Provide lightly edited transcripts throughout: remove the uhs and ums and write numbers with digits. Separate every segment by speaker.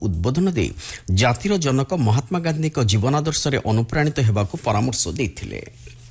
Speaker 1: उद्बोधन दे जातिर जनक महात्मा गांधी जीवनादर्श अनुप्राणित होगाकू परामर्श देथिले।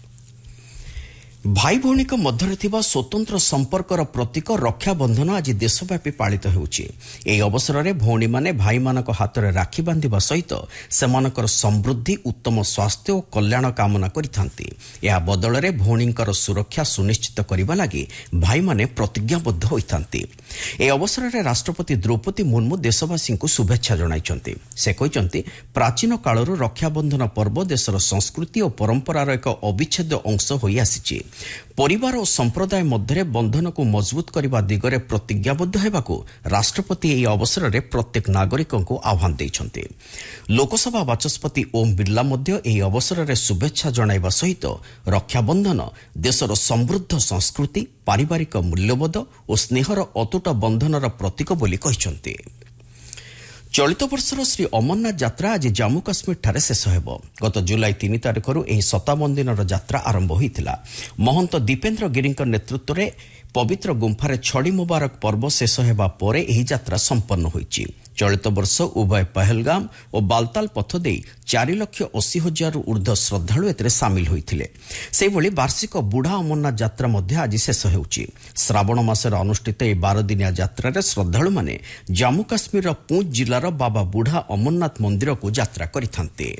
Speaker 1: भाई भौणी मध्य स्वतंत्र संपर्कर प्रतीक रक्षाबंधन आज देशव्यापी पालित होउछि। एही अवसर में भौणी माने भाई मानक हाथ में राखी बांधिबा सहित सेमानकर समृद्धि उत्तम स्वास्थ्य और कल्याण कामना करिथांती। या बदल में भौणींकर सुरक्षा सुनिश्चित करने लगी भाई माने प्रतिज्ञाबद्ध होइथांती। ए अवसर में राष्ट्रपति द्रौपदी मुर्मू देशवासी को शुभेच्छा जणाइछन्ती। से कहिसन्ती प्राचीन कालरू रक्षाबंधन पर्व देशर संस्कृति और परंपरार एक अविच्छेद्य अंश होई आसिछि। परिवार और संप्रदाय मध्य बंधन को मजबूत करने दिगरे प्रतिज्ञाबद्ध होगाकू राष्ट्रपति एही अवसर में प्रत्येक नागरिक को आह्वान देइछन्ती। लोकसभा बाचस्पति ओम बिर्ला मध्य एही अवसर में शुभेच्छा जणाइबा सहित रक्षाबंधन देशर समृद्ध संस्कृति पारिवारिक मूल्यबोध और स्नेहर अतुट बंधनर प्रतीक बोली कहिसन्ती। चलित वर्षर श्री अमरनाथ यात्रा आज जम्मू काश्मीर ठारे शेष हेब। गत जुलाई 3 तारिखରୁ ଏହି 57 दिनर यात्रा आरंभ होइथिला। महंत दीपेन्द्र गिरी नेतृत्व में पवित्र गुंफारे छड़ी मुबारक पर्व शेष हेबा परे एही यात्रा संपन्न होइछि। चलित वर्ष उभय पहलगाम और बालताल पथ दे 4,80,000 ऊर्ध्व श्रद्धालु एतरे सामिल होइथिले। सेहिभଳି वार्षिक बुढ़ा अमरनाथ यात्रा मध्य आज शेष हेउछि। श्रावण मासर अनुष्ठित ए 12 दिनिया यात्रा श्रद्धालु माने जम्मू काश्मीर पूंछ जिलार बाबा बुढ़ा अमरनाथ मंदिर को यात्रा करिथांते।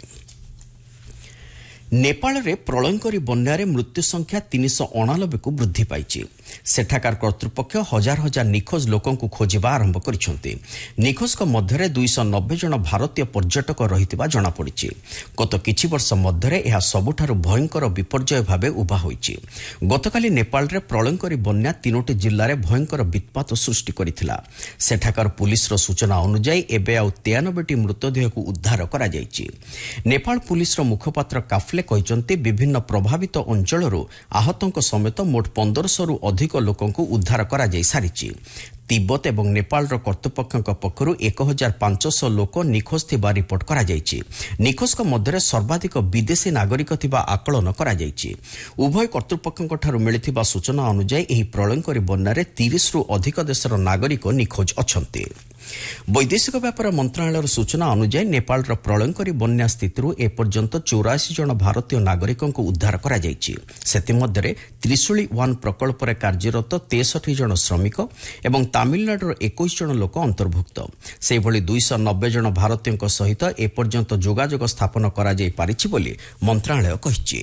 Speaker 1: नेपाल रे प्रलयंकरी बन्यारे मृत्यु संख्या 389 को वृद्धि पाइछि। सेठाकार कर्तृपक्ष हजार हजार निखोज लोकों को खोजिबा आरंभ करिसन्ति। निखोज को मध्यरे 290 जन भारतीय पर्यटक रहितिबा जणा पड़िछि। गत किछि वर्ष मध्यरे एहा सबुठारु भयंकर विपर्यय भाबे उभा होइछि। गतकाली नेपाल रे प्रलयंकरी बन्या 3टी जिल्ला रे भयंकर वित्पात सृष्टि करिथिला। सेठाकार पुलिस रो सूचना अनुसार एबे आउ 93टी मृतदेह को उद्धार करा जाइछि। नेपाल पुलिस रो मुखपात्र काफले कहते विभिन्न प्रभावित अंचल आहतों समेत मोट 1500 अधिक लोकों को उद्धार करा जाई सारिछि। तिब्बत एवं नेपाल कर्तृपक्षों पक्षरु 1500 लोक निखोज थिबा रिपोर्ट करा जाइछि। निखोज मध्य सर्वाधिक विदेशी नागरिक थिबा आकलन करा जाइछि। उभय कर्तृपक्षों ठारु मिलिथिबा सूचना अनुसार एही प्रलयंकरी बन्यारे 30 रु अधिक देशर नागरिक निखोज अछन्ति। वैदेशिक व्यापार मंत्रालय सूचना अनुसार नेपाल प्रलयंकरी बन्या स्थिति एपर्यंत 84 जन भारतीय नागरिकों को उद्धार करा जाइछि। सेतिमध्यरे त्रिशूली 1 प्रकल्प रे कार्यरत 63 जन श्रमिक एवं तमिलनाडुर 21 जन लोक अंतर्भुक्त। सेहिभଳି 290 जन भारतीयों सहित एपर्यंत जोगाजोग स्थापन करा जाई पारिछि बोली मंत्रालय कहिछि।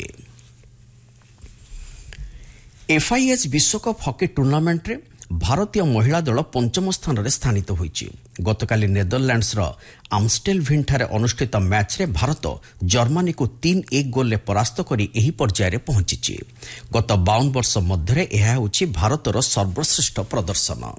Speaker 1: एफआईएच विश्वकप हॉकी टूर्नामेंट रे भारतीय महिला दल 5म स्थान रे स्थानित होइछि। गतकाली नेदरलैंड्स आमस्टेलभिन ठारे अनुष्ठित मैच रे भारत जर्मनी को 3-1 गोल ले परास्त करी एही पर्याय रे पहुंचिछि। गत 52 वर्ष मध्यरे एहा होछि भारतर सर्वश्रेष्ठ प्रदर्शन।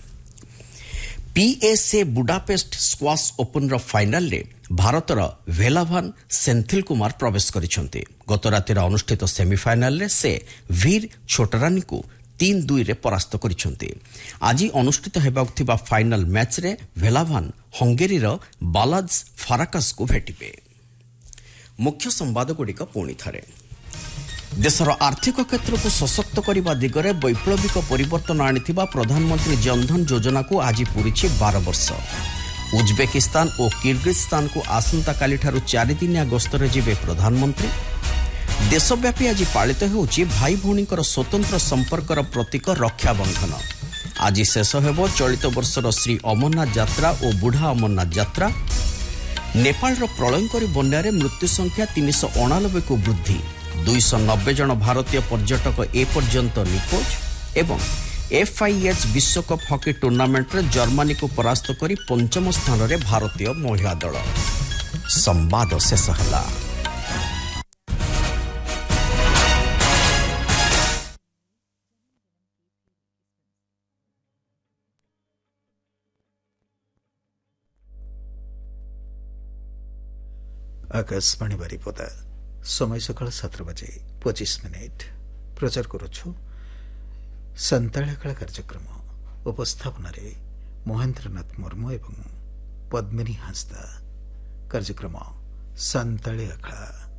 Speaker 1: पीएसए बुडापेस्ट स्क्वाश ओपन रो फाइनल रे भारतर वेलाभान सेंथिल कुमार प्रवेश करिसंते। गत रातिर अनुष्ठित सेमीफाइनल रे से वीर छोटरानी को 3-2 रे परास्त करिसंते। आज अनुष्ठित हेबाक थिबा फाइनल मैच रे वेलाभान हंगेरी रो बालाज फाराकास को भेटिबे। मुख्य संवाद गुड़िक पुणी थारे। देशर आर्थिक क्षेत्र को सशक्त करने दिगरे वैप्लविक परिवर्तन आनिथिबा प्रधानमंत्री जनधन योजना को आज पूरीछि 12 वर्ष। उज्बेकिस्तान और किर्गिस्तान को आसंता काली ठारू 4 दिनिया गस्तरे जिबे प्रधानमंत्री। देशव्यापी आज पालित होउछि भाई भौणीकर स्वतंत्र संपर्कर प्रतीक रक्षाबंधन। आज शेष हेब चलित वर्षर श्री अमरनाथ यात्रा और बुढ़ा अमरनाथ यात्रा। नेपाल प्रलयंकरी बन्यारे मृत्यु संख्या 389 को वृद्धि। 290 जन भारतीय पर्यटक एपर्यंत निखोज एवं एफआईएच विश्वकप हॉकी टूर्नामेंट रे जर्मनी को परास्त करी 5म स्थान रे भारतीय महिला दल। संवाद शेष हला।
Speaker 2: आकाशवाणी बारिपदा समय सकाल 7 बजे 25 मिनिट प्रचार करुछु संताली कला कार्यक्रम। उपस्थापन महेंद्रनाथ मुर्मू एवं पद्मिनी हांसदा। कार्यक्रम संताली कला।